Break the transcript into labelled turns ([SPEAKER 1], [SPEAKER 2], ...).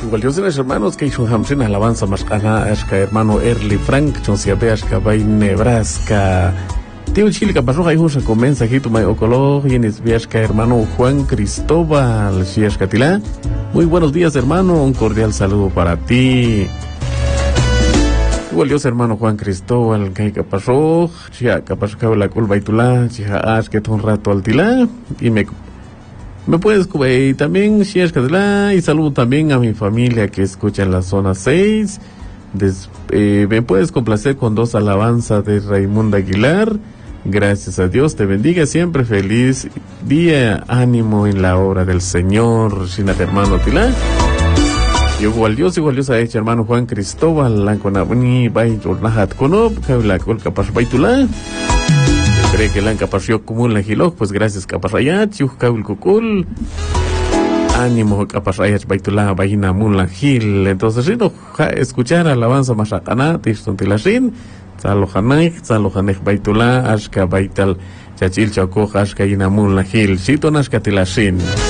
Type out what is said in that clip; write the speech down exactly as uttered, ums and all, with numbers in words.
[SPEAKER 1] igual yo los hermanos que hizo Hamsin alabanza más cana ashka hermano Early Frank chonsiabe ashka bay Nebraska. Tío Chile que pasó ahí usa con mensajito may ocolo y en esbiashka hermano Juan Cristóbal shiashka tila. Muy buenos días hermano, un cordial saludo para ti. Igual Dios hermano Juan Cristóbal que que pasó, ya que pasó que la culpa y tula, ya ashka un rato al tila y me Me puedes y también y saludo también a mi familia que escucha en la zona seis. Des, eh, me puedes complacer con dos alabanzas de Raimundo Aguilar. Gracias a Dios, te bendiga siempre, feliz día, ánimo en la obra del Señor. Shinat hermano Tila. Igual Dios, igual Dios ha hecho hermano Juan Cristóbal, la conabni bay jornahat konob, kabla kol kapas baitula. Cree que la capacitó como la gilog, pues gracias capacayat, yuh kaul kukul, ánimo capacayat baitula baina mun la gil. Entonces si no escuchar alabanza masakana tiston tilashin, salohanech salohanech baitula ashka baital chachil chako ashka ina mun la gil, siton ashka tilashin.